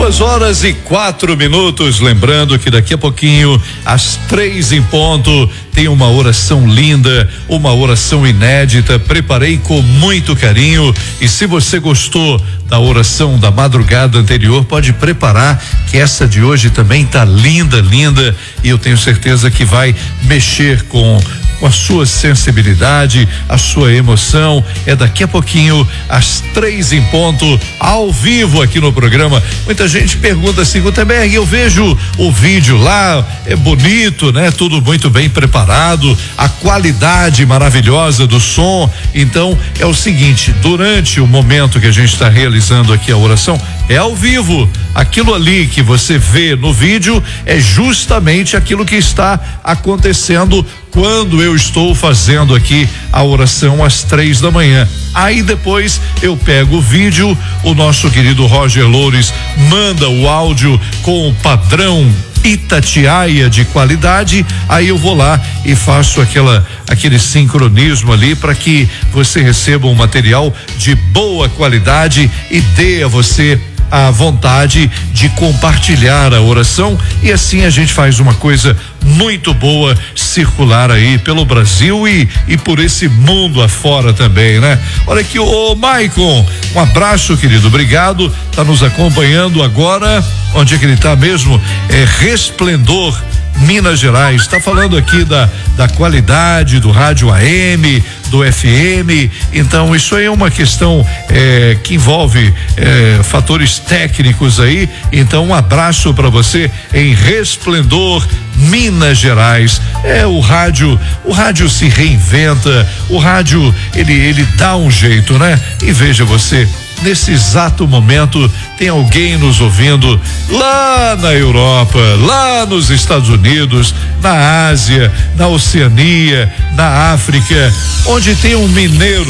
2h04. Lembrando que daqui a pouquinho, às 3 em ponto, tem uma oração linda, uma oração inédita. Preparei com muito carinho. E se você gostou da oração da madrugada anterior, pode preparar, que essa de hoje também tá linda, linda. E eu tenho certeza que vai mexer com a sua sensibilidade, a sua emoção. É daqui a pouquinho, às 3 em ponto, ao vivo aqui no programa. Muita gente pergunta assim, Gutenberg, eu vejo o vídeo lá, é bonito, né? Tudo muito bem preparado, a qualidade maravilhosa do som. Então é o seguinte, durante o momento que a gente está realizando aqui a oração, é ao vivo. Aquilo ali que você vê no vídeo é justamente aquilo que está acontecendo quando eu estou fazendo aqui a oração às 3 da manhã. Aí depois eu pego o vídeo, o nosso querido Roger Loures manda o áudio com o padrão Itatiaia de qualidade, aí eu vou lá e faço aquele sincronismo ali para que você receba um material de boa qualidade e dê a você a vontade de compartilhar a oração, e assim a gente faz uma coisa muito boa circular aí pelo Brasil e por esse mundo afora também, né? Olha aqui, ô Maicon, um abraço, querido, obrigado, tá nos acompanhando agora. Onde é que ele tá mesmo? É Resplendor, Minas Gerais. Está falando aqui da qualidade do rádio AM, do FM. Então isso aí é uma questão que envolve fatores técnicos aí. Então um abraço para você em Resplendor, Minas Gerais. O rádio se reinventa, o rádio ele dá um jeito, né? E veja você, nesse exato momento tem alguém nos ouvindo lá na Europa, lá nos Estados Unidos, na Ásia, na Oceania, na África, onde tem um mineiro,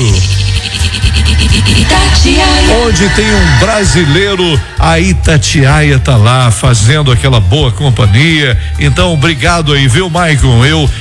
onde tem um brasileiro, a Itatiaia tá lá fazendo aquela boa companhia. Então obrigado aí, viu, Maicon?